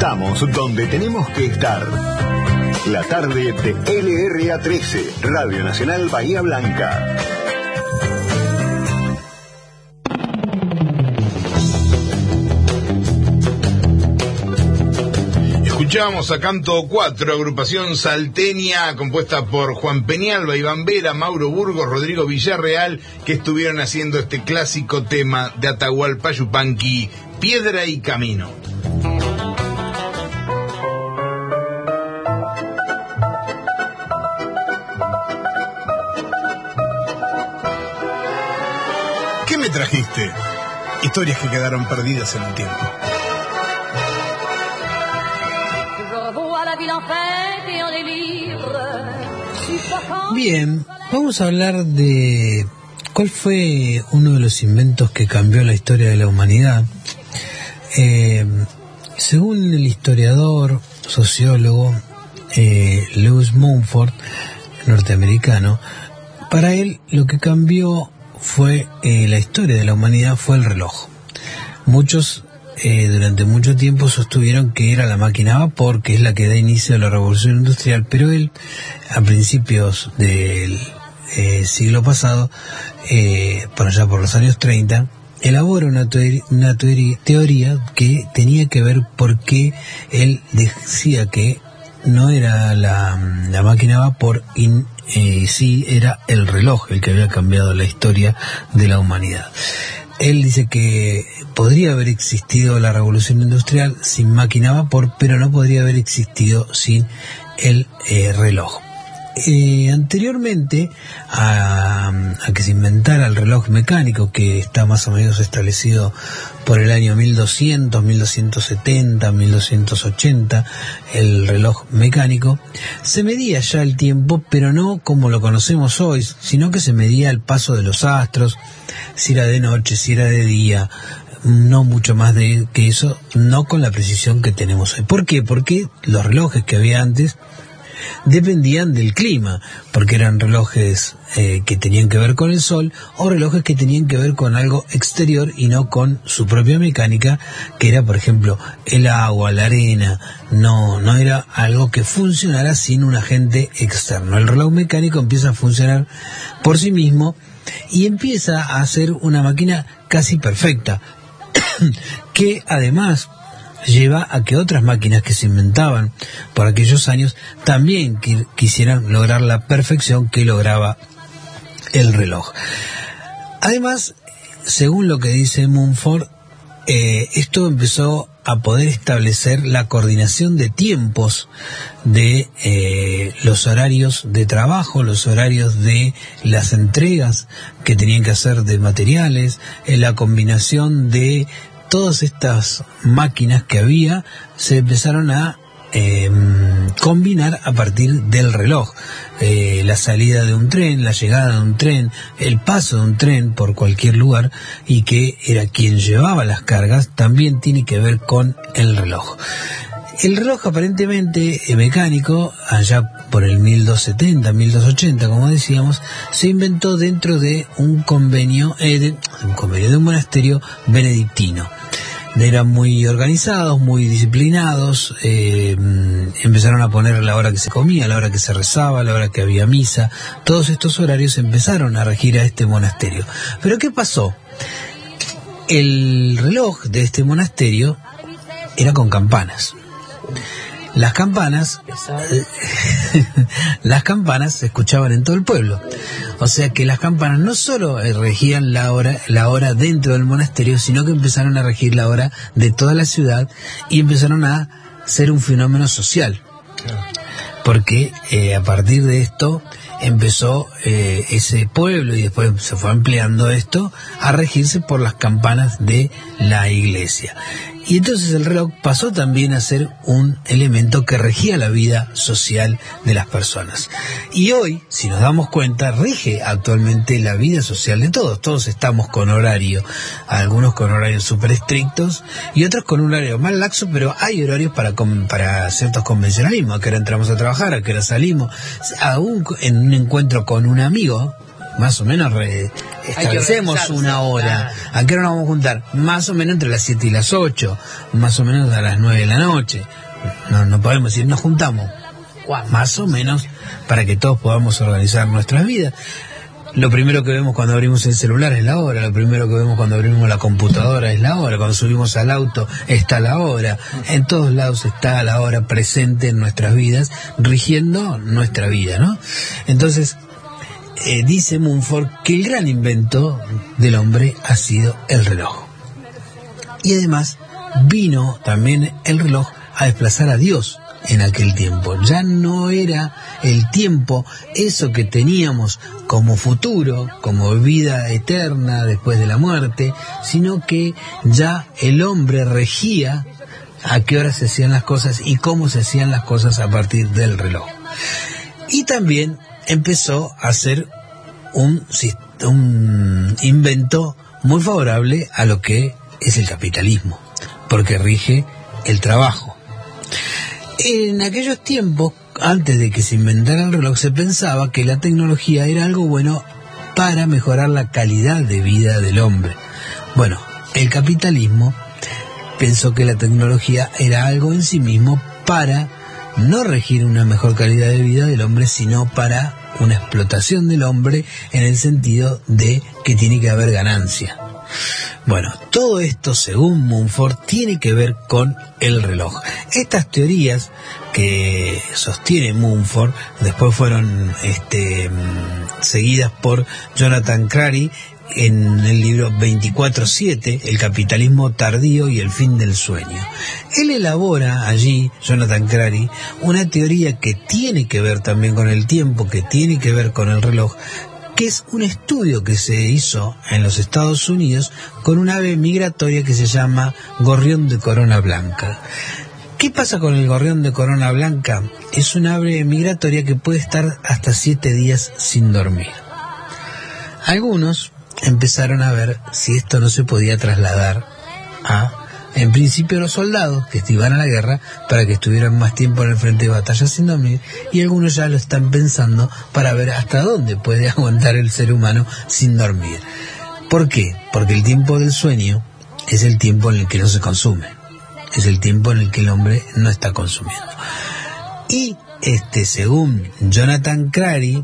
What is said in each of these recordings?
Estamos donde tenemos que estar. La tarde de LRA 13, Radio Nacional Bahía Blanca. Escuchamos a Canto 4, agrupación salteña compuesta por Juan Peñalba, Iván Vera, Mauro Burgos, Rodrigo Villarreal, que estuvieron haciendo este clásico tema de Atahualpa Yupanqui, Piedra y Camino. ¿Qué me trajiste? Historias que quedaron perdidas en el tiempo. Bien, vamos a hablar de cuál fue uno de los inventos que cambió la historia de la humanidad. Según el historiador, sociólogo Lewis Mumford, norteamericano, para él lo que cambió fue la historia de la humanidad fue el reloj. Muchos durante mucho tiempo sostuvieron que era la máquina a vapor, que es la que da inicio a la revolución industrial, pero él, a principios del siglo pasado, por allá por los años 30, elabora una teoría que tenía que ver por qué él decía que no era la máquina a vapor y sí era el reloj el que había cambiado la historia de la humanidad. Él dice que podría haber existido la revolución industrial sin máquina a vapor, pero no podría haber existido sin el reloj. Anteriormente a que se inventara el reloj mecánico, que está más o menos establecido por el año 1200, 1270, 1280, el reloj mecánico, se medía ya el tiempo, pero no como lo conocemos hoy, sino que se medía el paso de los astros, si era de noche, si era de día, no mucho más que eso, no con la precisión que tenemos hoy. ¿Por qué? Porque los relojes que había antes dependían del clima, porque eran relojes que tenían que ver con el sol o relojes que tenían que ver con algo exterior y no con su propia mecánica, que era, por ejemplo, el agua, la arena. No era algo que funcionara sin un agente externo. El reloj mecánico empieza a funcionar por sí mismo y empieza a ser una máquina casi perfecta, que además lleva a que otras máquinas que se inventaban por aquellos años también quisieran lograr la perfección que lograba el reloj. Además, según lo que dice Mumford, esto empezó a poder establecer la coordinación de tiempos de los horarios de trabajo, los horarios de las entregas que tenían que hacer de materiales, la combinación de todas estas máquinas que había se empezaron a combinar a partir del reloj. La salida de un tren, la llegada de un tren, el paso de un tren por cualquier lugar, y que era quien llevaba las cargas, también tiene que ver con el reloj. El reloj aparentemente mecánico, allá por el 1270, 1280, como decíamos, se inventó dentro de un convenio, de un monasterio benedictino. Eran muy organizados, muy disciplinados, empezaron a poner la hora que se comía, la hora que se rezaba, la hora que había misa. Todos estos horarios empezaron a regir a este monasterio. Pero ¿qué pasó? El reloj de este monasterio era con campanas. Las campanas se escuchaban en todo el pueblo. O sea que las campanas no solo regían la hora dentro del monasterio, sino que empezaron a regir la hora de toda la ciudad y empezaron a ser un fenómeno social. Porque a partir de esto empezó ese pueblo, y después se fue ampliando esto, a regirse por las campanas de la iglesia. Y entonces el reloj pasó también a ser un elemento que regía la vida social de las personas. Y hoy, si nos damos cuenta, rige actualmente la vida social de todos. Todos estamos con horario, algunos con horarios súper estrictos y otros con un horario más laxo, pero hay horarios para ciertos convencionalismos. A qué hora entramos a trabajar, a qué hora salimos. Aún en un encuentro con un amigo, más o menos establecemos una hora. ¿A qué hora nos vamos a juntar? Más o menos entre las 7 y las 8, más o menos a las 9 de la noche. No podemos decir nos juntamos. Más o menos para que todos podamos organizar nuestras vidas. Lo primero que vemos cuando abrimos el celular es la hora, lo primero que vemos cuando abrimos la computadora es la hora, cuando subimos al auto está la hora, en todos lados está la hora presente en nuestras vidas, rigiendo nuestra vida, ¿no? Entonces, dice Mumford que el gran invento del hombre ha sido el reloj. Y además vino también el reloj a desplazar a Dios en aquel tiempo. Ya no era el tiempo eso que teníamos como futuro, como vida eterna después de la muerte, sino que ya el hombre regía a qué hora se hacían las cosas y cómo se hacían las cosas a partir del reloj. Y también empezó a ser un invento muy favorable a lo que es el capitalismo, porque rige el trabajo. En aquellos tiempos, antes de que se inventara el reloj, se pensaba que la tecnología era algo bueno para mejorar la calidad de vida del hombre. Bueno, el capitalismo pensó que la tecnología era algo en sí mismo para no regir una mejor calidad de vida del hombre, sino para una explotación del hombre en el sentido de que tiene que haber ganancia. Bueno, todo esto, según Mumford, tiene que ver con el reloj. Estas teorías que sostiene Mumford después fueron seguidas por Jonathan Crary en el libro 24/7, El capitalismo tardío y el fin del sueño. Él elabora allí, Jonathan Crary, una teoría que tiene que ver también con el tiempo, que tiene que ver con el reloj, que es un estudio que se hizo en los Estados Unidos con un ave migratoria que se llama gorrión de corona blanca. ¿Qué pasa con el gorrión de corona blanca? Es un ave migratoria que puede estar hasta 7 días sin dormir. Algunos empezaron a ver si esto no se podía trasladar a, en principio, los soldados que iban a la guerra para que estuvieran más tiempo en el frente de batalla sin dormir, y algunos ya lo están pensando para ver hasta dónde puede aguantar el ser humano sin dormir. ¿Por qué? Porque el tiempo del sueño es el tiempo en el que no se consume, es el tiempo en el que el hombre no está consumiendo. Y según Jonathan Crary,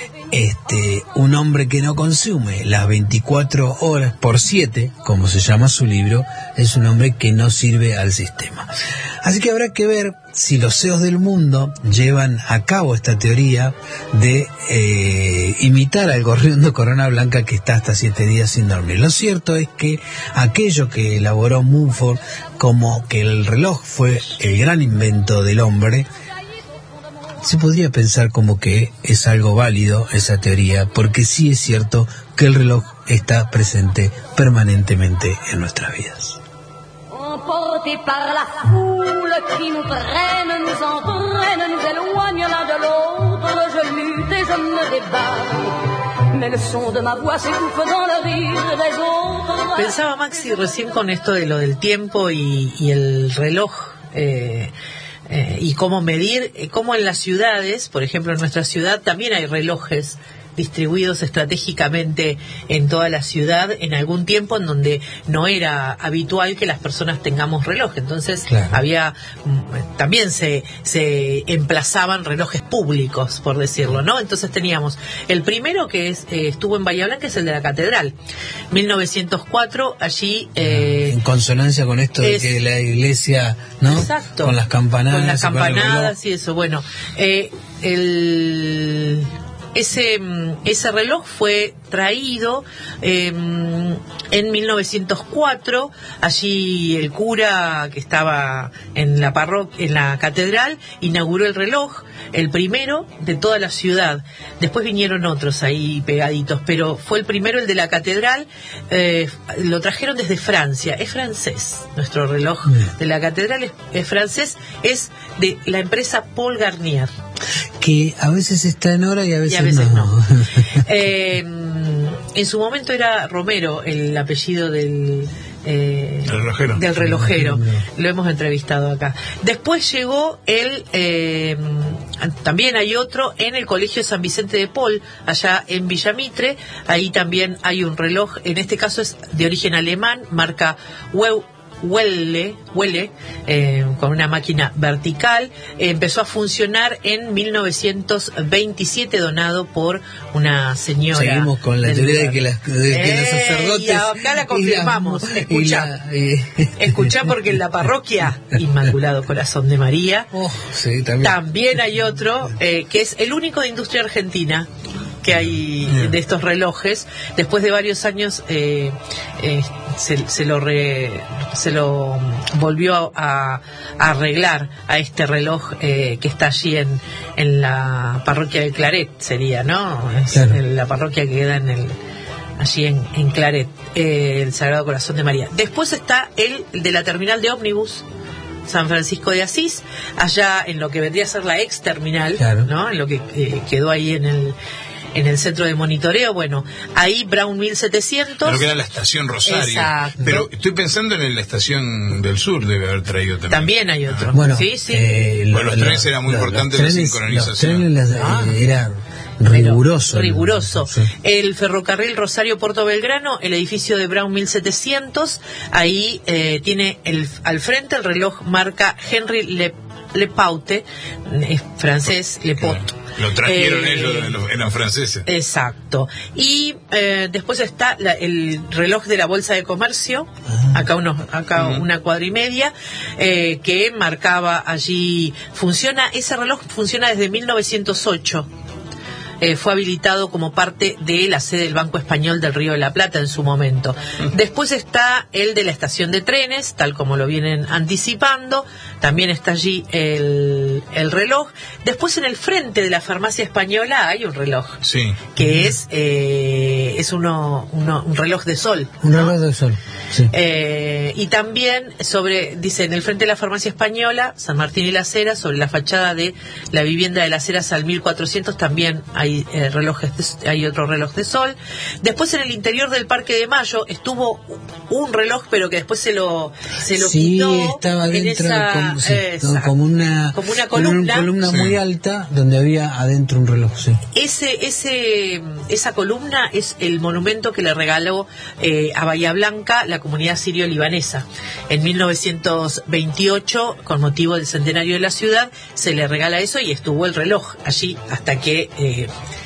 un hombre que no consume las 24 horas por 7, como se llama su libro, es un hombre que no sirve al sistema. Así que habrá que ver si los CEOs del mundo llevan a cabo esta teoría de imitar al gorrión de corona blanca que está hasta 7 días sin dormir. Lo cierto es que aquello que elaboró Mumford, como que el reloj fue el gran invento del hombre, se podría pensar como que es algo válido esa teoría, porque sí es cierto que el reloj está presente permanentemente en nuestras vidas. Emportés par la foule qui nous traîne, nous entraîne, nous éloigne l'un de l'autre. Je lutte et je me débat, mais le son de ma voix s'étouffe dans le rire des autres. Pensaba Maxi recién con esto de lo del tiempo y el reloj, y cómo medir, cómo en las ciudades, por ejemplo en nuestra ciudad, también hay relojes distribuidos estratégicamente en toda la ciudad en algún tiempo en donde no era habitual que las personas tengamos reloj. Entonces había, también se emplazaban relojes públicos, por decirlo, ¿no? Entonces teníamos el primero que estuvo en Bahía Blanca, es el de la Catedral, 1904, allí en consonancia con esto de que la iglesia, ¿no? Exacto, con las campanadas y eso. Bueno, ese reloj fue traído en 1904. Allí el cura que estaba en la en la catedral, inauguró el reloj, el primero de toda la ciudad. Después vinieron otros ahí pegaditos, pero fue el primero, el de la catedral. Lo trajeron desde Francia, es francés. Nuestro reloj de la catedral es francés, es de la empresa Paul Garnier, que a veces está en hora y a veces no. En su momento era Romero el apellido del relojero. Lo hemos entrevistado acá. Después llegó el también hay otro en el Colegio San Vicente de Paul, allá en Villamitre. Ahí también hay un reloj, en este caso es de origen alemán, marca Welle, con una máquina vertical. Empezó a funcionar en 1927, donado por una señora. Seguimos con la teoría de que los sacerdotes... Y acá la confirmamos. Escuchá, porque en la parroquia Inmaculado Corazón de María sí, también hay otro, que es el único de industria argentina que hay de estos relojes. Después de varios años se lo volvió a arreglar a este reloj que está allí en la parroquia de Claret, sería, ¿no? Claro. En la parroquia que queda allí en Claret, el Sagrado Corazón de María. Después está el de la terminal de ómnibus San Francisco de Asís, allá en lo que vendría a ser la ex terminal, claro, ¿no? En lo que quedó ahí en el centro de monitoreo. Bueno, ahí Brown 1700. Lo que era la estación Rosario. Exacto. Pero estoy pensando en la estación del sur, debe haber traído también. También hay otro. Bueno, sí, sí. Los trenes era muy importante la sincronización. Los trenes era riguroso. Riguroso. Sí. El ferrocarril Rosario-Puerto Belgrano, el edificio de Brown 1700, ahí tiene al frente el reloj marca Henry Lepaute, es francés, Lepaute. Lo trajeron ellos, eran franceses. Exacto. Y después está el reloj de la Bolsa de Comercio, acá una cuadra y media, que marcaba allí, ese reloj funciona desde 1908. Fue habilitado como parte de la sede del Banco Español del Río de la Plata en su momento. Después está el de la estación de trenes, tal como lo vienen anticipando. También está allí el reloj. Después, en el frente de la farmacia española hay un reloj, sí, que es un reloj de sol, un ¿no? reloj de sol, sí. Y también dice, en el frente de la farmacia española, San Martín y Las Heras, sobre la fachada de la vivienda de Las Heras al 1400, también hay hay otro reloj de sol. Después, en el interior del Parque de Mayo estuvo un reloj, pero que después se lo quitó. Estaba dentro como una columna muy alta, donde había adentro un reloj, sí. Esa columna es el monumento que le regaló a Bahía Blanca la comunidad sirio-libanesa. En 1928, con motivo del centenario de la ciudad, se le regala eso y estuvo el reloj allí hasta que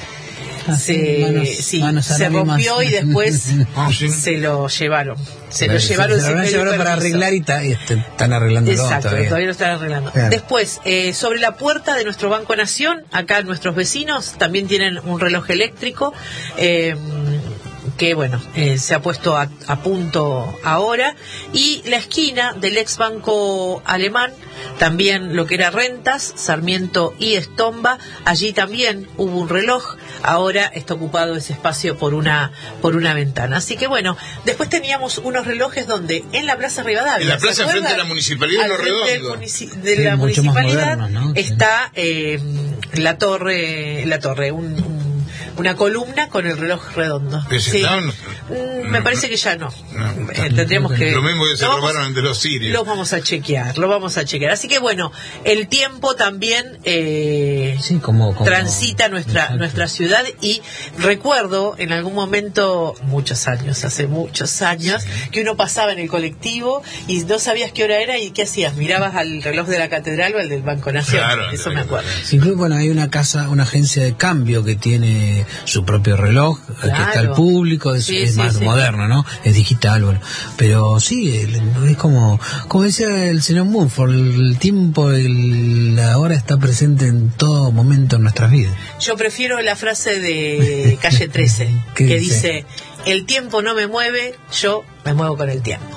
se rompió y después se lo llevaron. Se lo llevaron para arreglar y están arreglándolo. Exacto, todavía lo están arreglando. Claro. Después, sobre la puerta de nuestro Banco Nación, acá nuestros vecinos también tienen un reloj eléctrico que se ha puesto a punto ahora, y la esquina del ex banco alemán, también lo que era Rentas, Sarmiento y Estomba, allí también hubo un reloj. Ahora está ocupado ese espacio por una ventana. Así que después teníamos unos relojes donde en la Plaza Rivadavia, en la plaza frente a la municipalidad, Lo Redondo, de la municipalidad, modernos, ¿no? está la torre, una columna con el reloj redondo. Sí. Me parece que ya no. Tendríamos que... Lo mismo que se robaron de los sirios. Lo vamos a chequear. Así que el tiempo también transita nuestra ciudad, y recuerdo en algún momento, hace muchos años, que uno pasaba en el colectivo y no sabías qué hora era y qué hacías, mirabas al reloj de la catedral o al del Banco Nación. Claro, eso me acuerdo. Sí, hay una agencia de cambio que tiene su propio reloj, que está al público, es más moderno, ¿no? Es digital, pero sí, es como decía el señor Mumford, el tiempo, la hora está presente en todo momento en nuestras vidas. Yo prefiero la frase de Calle 13, que dice: el tiempo no me mueve, yo me muevo con el tiempo.